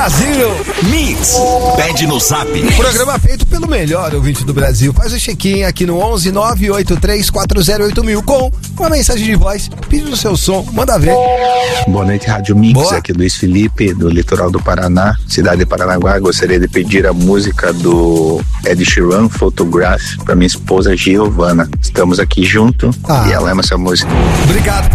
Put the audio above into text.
Brasil. Mix. Pede no Zap. Programa feito pelo melhor ouvinte do Brasil. Faz o check-in aqui no 11 983 408000 com uma mensagem de voz. Pede o seu som, manda ver. Boa noite, Rádio Mix. Boa. Aqui Luiz Felipe, do litoral do Paraná, cidade de Paranaguá. Gostaria de pedir a música do Ed Sheeran, Photograph, para minha esposa Giovana. Estamos aqui junto e ela ama essa música. Obrigado.